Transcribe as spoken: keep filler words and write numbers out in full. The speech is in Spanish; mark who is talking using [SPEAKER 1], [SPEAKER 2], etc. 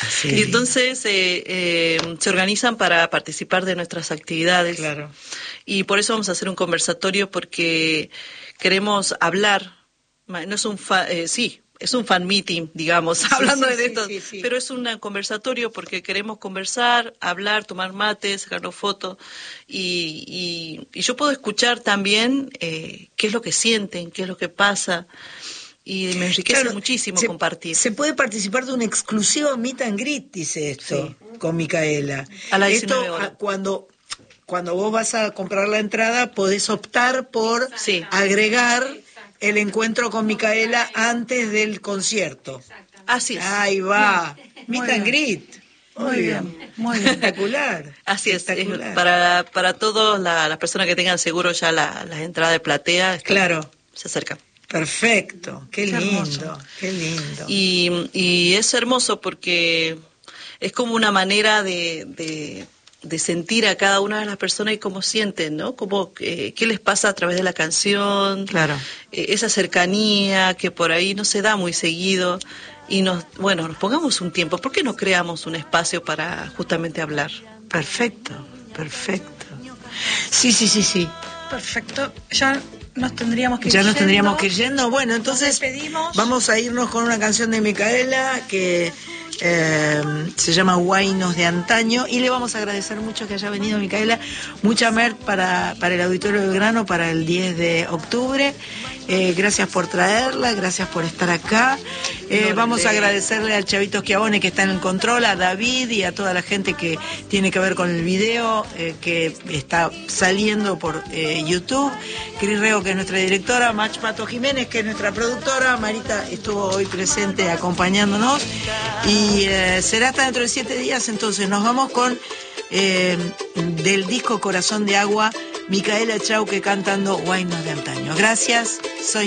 [SPEAKER 1] Sí.
[SPEAKER 2] Y entonces eh, eh, se organizan para participar de nuestras actividades.
[SPEAKER 1] Claro.
[SPEAKER 2] Y por eso vamos a hacer un conversatorio, porque queremos hablar. No es un fa, eh, sí, es un fan meeting, digamos,
[SPEAKER 1] Sí,
[SPEAKER 2] hablando
[SPEAKER 1] sí,
[SPEAKER 2] de
[SPEAKER 1] sí,
[SPEAKER 2] esto,
[SPEAKER 1] sí, sí.
[SPEAKER 2] pero es un conversatorio porque queremos conversar, hablar, tomar mates, sacarnos fotos, y, y, y yo puedo escuchar también eh, qué es lo que sienten, qué es lo que pasa, y me enriquece
[SPEAKER 1] Claro,
[SPEAKER 2] muchísimo
[SPEAKER 1] se,
[SPEAKER 2] compartir.
[SPEAKER 1] Se puede participar de un exclusivo meet and greet, dice esto,
[SPEAKER 2] Sí.
[SPEAKER 1] con Micaela.
[SPEAKER 2] A las
[SPEAKER 1] Esto,
[SPEAKER 2] diecinueve horas.
[SPEAKER 1] a, cuando, cuando vos vas a comprar la entrada, podés optar por
[SPEAKER 2] Sí.
[SPEAKER 1] agregar el encuentro con Micaela antes del concierto.
[SPEAKER 2] Así es.
[SPEAKER 1] Ahí va,
[SPEAKER 2] Bien.
[SPEAKER 1] meet
[SPEAKER 2] Muy
[SPEAKER 1] and
[SPEAKER 2] bien.
[SPEAKER 1] greet. Muy,
[SPEAKER 2] Muy
[SPEAKER 1] bien,
[SPEAKER 2] bien, muy bien.
[SPEAKER 1] Espectacular.
[SPEAKER 2] Así es,
[SPEAKER 1] espectacular.
[SPEAKER 2] es para, para todas la, las personas que tengan seguro ya la, las entradas de platea. Están,
[SPEAKER 1] claro.
[SPEAKER 2] Se acercan.
[SPEAKER 1] Perfecto, qué,
[SPEAKER 2] qué
[SPEAKER 1] lindo,
[SPEAKER 2] hermoso.
[SPEAKER 1] qué lindo.
[SPEAKER 2] Y, y es hermoso porque es como una manera de, de, de sentir a cada una de las personas y cómo sienten, ¿no? Como, eh, qué les pasa a través de la canción,
[SPEAKER 1] claro.
[SPEAKER 2] eh, esa cercanía que por ahí no se da muy seguido. Y nos, bueno, nos pongamos un tiempo. ¿Por qué no creamos un espacio para justamente hablar?
[SPEAKER 1] Perfecto, perfecto. Sí, sí, sí, sí.
[SPEAKER 3] Perfecto. Ya nos tendríamos que ir
[SPEAKER 1] Ya nos
[SPEAKER 3] yendo.
[SPEAKER 1] tendríamos que ir yendo. Bueno, entonces
[SPEAKER 3] despedimos.
[SPEAKER 1] Vamos a irnos con una canción de Micaela que eh, se llama Guainos de Antaño, y le vamos a agradecer mucho que haya venido Micaela. Mucha mer para, para el Auditorio Belgrano para el diez de octubre. Eh, gracias por traerla, gracias por estar acá. Eh, no, vamos a agradecerle al Chavito Schiavone que está en el control, a David y a toda la gente que tiene que ver con el video eh, que está saliendo por eh, YouTube. Cris Rego, que es nuestra directora, Mach Pato Jiménez, que es nuestra productora, Marita estuvo hoy presente acompañándonos, y eh, será hasta dentro de siete días. Entonces nos vamos con eh, del disco Corazón de Agua, Micaela Chauque cantando Guainos de Antaño. Gracias, soy